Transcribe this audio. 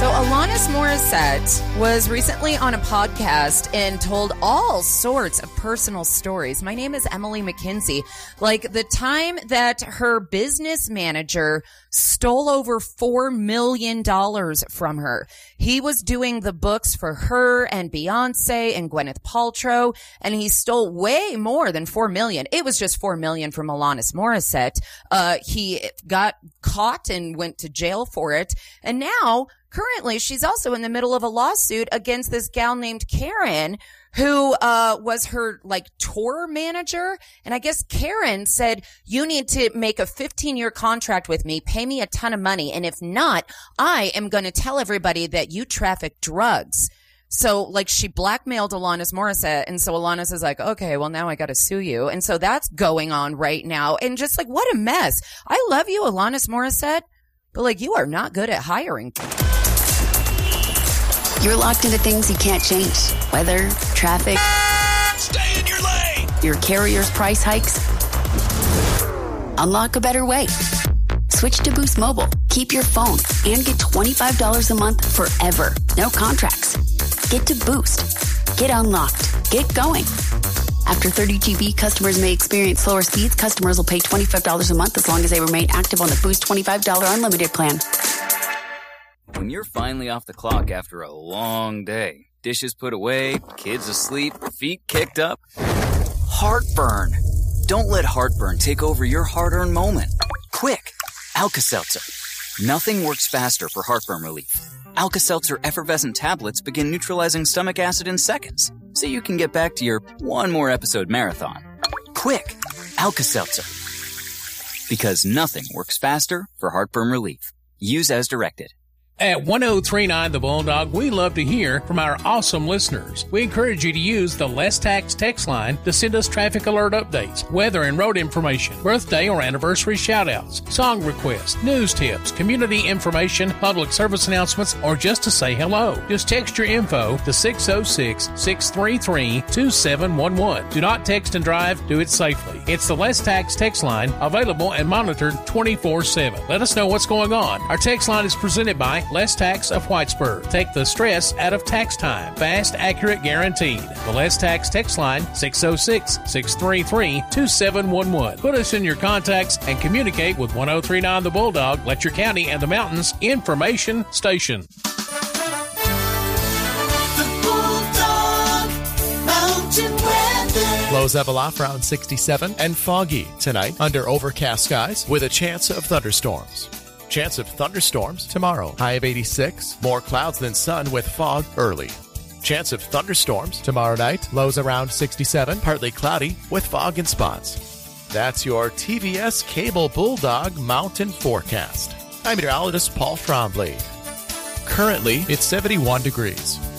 So Alanis Morissette was recently on a podcast and told all sorts of personal stories. My name is Emily McKinsey. Like the time that her business manager stole over $4 million from her. He was doing the books for her and Beyonce and Gwyneth Paltrow, and he stole way more than $4 million. It was just $4 million from Alanis Morissette. He got caught and went to jail for it. And now, currently, she's also in the middle of a lawsuit against this gal named Karen, who was her tour manager. And I guess Karen said, you need to make a 15-year contract with me, pay me a ton of money, and if not, I am going to tell everybody that you traffic drugs. So she blackmailed Alanis Morissette, and so Alanis is like, okay, well now I got to sue you. And so that's going on right now. And just what a mess. I love you, Alanis Morissette, but you are not good at hiring. You're locked into things you can't change. Weather, traffic. Stay in your lane. Your carrier's price hikes. Unlock a better way. Switch to Boost Mobile. Keep your phone and get $25 a month forever. No contracts. Get to Boost. Get unlocked. Get going. After 30 GB, customers may experience slower speeds. Customers will pay $25 a month as long as they remain active on the Boost $25 unlimited plan. When you're finally off the clock after a long day, dishes put away, kids asleep, feet kicked up, heartburn. Don't let heartburn take over your hard-earned moment. Quick, Alka-Seltzer. Nothing works faster for heartburn relief. Alka-Seltzer effervescent tablets begin neutralizing stomach acid in seconds, so you can get back to your one more episode marathon. Quick, Alka-Seltzer. Because nothing works faster for heartburn relief. Use as directed. At 1039 The Bulldog, we love to hear from our awesome listeners. We encourage you to use the Less Tax text line to send us traffic alert updates, weather and road information, birthday or anniversary shout-outs, song requests, news tips, community information, public service announcements, or just to say hello. Just text your info to 606-633-2711. Do not text and drive. Do it safely. It's the Less Tax text line, available and monitored 24/7. Let us know what's going on. Our text line is presented by Less Tax of Whitesburg. Take the stress out of tax time. Fast, accurate, guaranteed. The Less Tax text line, 606-633-2711. Put us in your contacts and communicate with 1039 The Bulldog, Letcher County and the Mountains Information Station. The Bulldog Mountain Weather. Lows level off around 67 and foggy tonight under overcast skies with a chance of thunderstorms. Chance of thunderstorms tomorrow. High of 86. More clouds than sun with fog early. Chance of thunderstorms tomorrow night. Lows around 67. Partly cloudy with fog in spots. That's your TVS Cable Bulldog Mountain Forecast. I'm meteorologist Paul Trombley. Currently, it's 71 degrees.